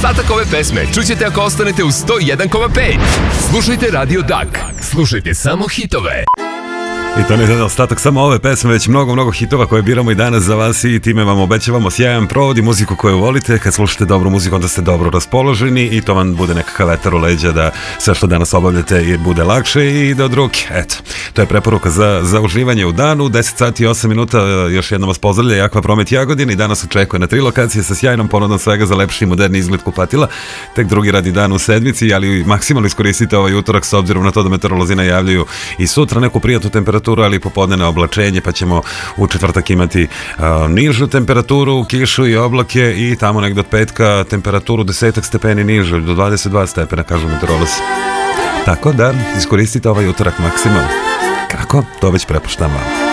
Ostatak ove pesme čućete ako ostanete u 101,5. Slušajte Radio Dak. Slušajte samo hitove. I to ne je ostatak samo ove pesme, već mnogo hitova koje biramo i danas za vas i time vam obećavamo sjajan provod i muziku koju volite. Kad slušate dobru muziku, onda ste dobro raspoloženi i to vam bude nekakav vetar u leđa da sve što danas obavljate bude lakše i da od ruke. Eto, to je preporuka za uživanje u danu. 10 sati i 8 minuta, još jednom vas pozdravlja Aqua Promet Jagodina i danas očekuje na 3 lokacije sa sjajnom ponudom svega za lepši i moderni izgled kupatila. Tek drugi radni dan u sedmici, ali maksimalno iskoristite ovaj utorak s obzirom na to da meteorolozi najavljuju i sutra neku prijatnu temperaturu, ali popodnevne oblačenje, pa ćemo u četvrtak imati nižu temperaturu, kišu i oblake i tamo negde od petka temperaturu 10 stepeni nižu, do 22 stepena, kažu meteorolozi. Tako da iskoristite ovaj utorak maksimalno. Kako? To već prepuštam vam.